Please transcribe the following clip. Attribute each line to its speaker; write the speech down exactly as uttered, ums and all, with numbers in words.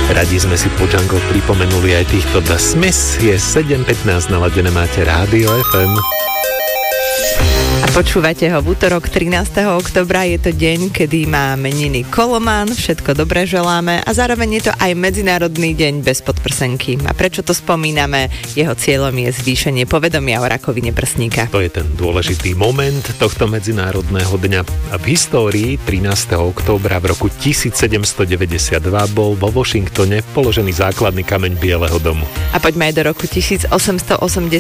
Speaker 1: Radi sme si po Jungle pripomenuli aj týchto The Smiths. Je sedem pätnásť, naladené máte Rádio ef em.
Speaker 2: A počúvate ho v útorok trinásteho októbra. Je to deň, kedy má meniny Koloman. Všetko dobré želáme a zároveň je to aj Medzinárodný deň bez podprsenky. A prečo to spomíname? Jeho cieľom je zvýšenie povedomia o rakovine prsníka.
Speaker 1: To je ten dôležitý moment tohto medzinárodného dňa. A v histórii trinásteho októbra v roku tisícsedemstodeväťdesiatdva bol vo Washingtone položený základný kameň Bieleho domu.
Speaker 2: A poďme aj do roku tisícosemstoosemdesiatdva.